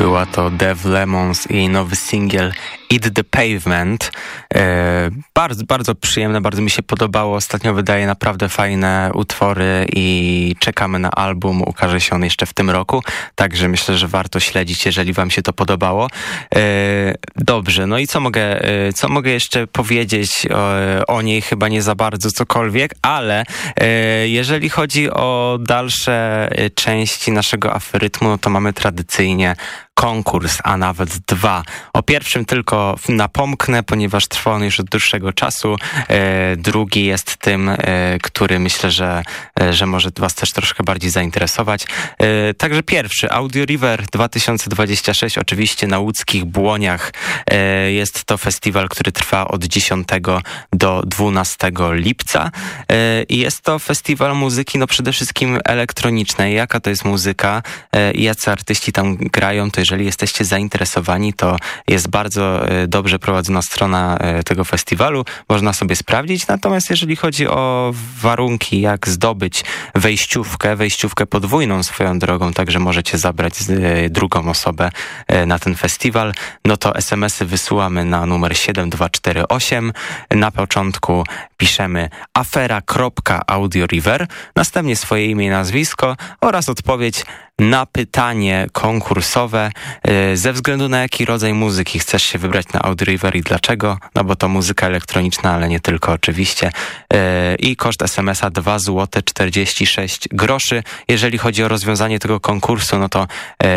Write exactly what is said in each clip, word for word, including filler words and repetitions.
Była to Dev Lemons i nowy singiel Eat the Pavement. E, bardzo, bardzo przyjemne, bardzo mi się podobało. Ostatnio wydaje naprawdę fajne utwory i czekamy na album. Ukaże się on jeszcze w tym roku, także myślę, że warto śledzić, jeżeli wam się to podobało. E, dobrze, no i co mogę, e, co mogę jeszcze powiedzieć o, o niej? Chyba nie za bardzo cokolwiek, ale e, jeżeli chodzi o dalsze części naszego aferytmu, no to mamy tradycyjnie konkurs, a nawet dwa. O pierwszym tylko napomknę, ponieważ trwa on już od dłuższego czasu. E, drugi jest tym, e, który myślę, że, e, że może was też troszkę bardziej zainteresować. E, także pierwszy, Audio River dwa tysiące dwudziesty szósty, oczywiście na łódzkich Błoniach. E, jest to festiwal, który trwa od dziesiątego do dwunastego lipca. E, I jest to festiwal muzyki, no przede wszystkim elektronicznej. Jaka to jest muzyka e, i jacy artyści tam grają, to jeżeli jesteście zainteresowani, to jest bardzo dobrze prowadzona strona tego festiwalu. Można sobie sprawdzić. Natomiast jeżeli chodzi o warunki, jak zdobyć wejściówkę, wejściówkę podwójną swoją drogą, także możecie zabrać drugą osobę na ten festiwal, no to es em esy wysyłamy na numer siedem dwa cztery osiem. Na początku piszemy afera.audioriver, następnie swoje imię i nazwisko oraz odpowiedź na pytanie konkursowe, ze względu na jaki rodzaj muzyki chcesz się wybrać na Audio River i dlaczego, no bo to muzyka elektroniczna, ale nie tylko oczywiście. I koszt es em esa dwa złote czterdzieści sześć groszy. Jeżeli chodzi o rozwiązanie tego konkursu, no to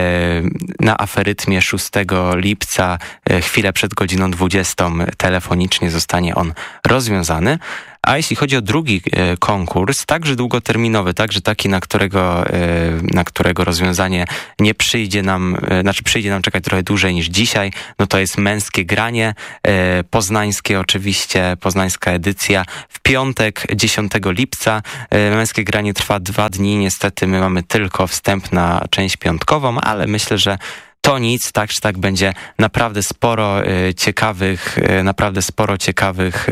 na aferytmie szóstego lipca, chwilę przed godziną dwudziestą telefonicznie zostanie on rozwiązany. A jeśli chodzi o drugi e, konkurs, także długoterminowy, także taki, na którego, e, na którego rozwiązanie nie przyjdzie nam, e, znaczy przyjdzie nam czekać trochę dłużej niż dzisiaj, no to jest Męskie Granie, e, poznańskie oczywiście, poznańska edycja, w piątek dziesiątego lipca. E, Męskie Granie trwa dwa dni, niestety my mamy tylko wstęp na część piątkową, ale myślę, że to nic, tak czy tak będzie naprawdę sporo y, ciekawych, y, naprawdę sporo ciekawych y,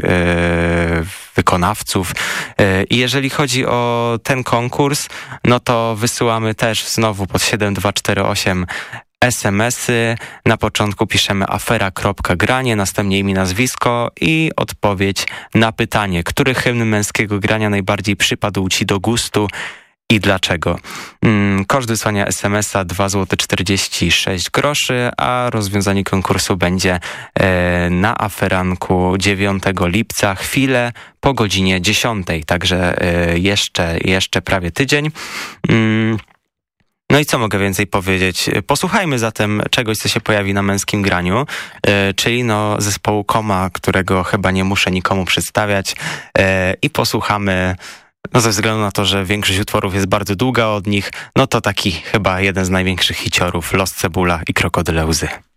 wykonawców. Y, I jeżeli chodzi o ten konkurs, no to wysyłamy też znowu pod siedem dwa cztery osiem es em esy. Na początku piszemy afera.granie, następnie imię, nazwisko i odpowiedź na pytanie, który hymn Męskiego Grania najbardziej przypadł ci do gustu i dlaczego. Hmm, koszt wysłania es em esa dwa złote czterdzieści sześć groszy, a rozwiązanie konkursu będzie e, na aferanku dziewiątego lipca, chwilę po godzinie dziesiątej, także e, jeszcze, jeszcze prawie tydzień. Hmm. No i co mogę więcej powiedzieć? Posłuchajmy zatem czegoś, co się pojawi na Męskim Graniu, e, czyli no zespołu Koma, którego chyba nie muszę nikomu przedstawiać, e, i posłuchamy. No ze względu na to, że większość utworów jest bardzo długa od nich, no to taki chyba jeden z największych hiciorów, Los Cebula i Krokodyle Łzy.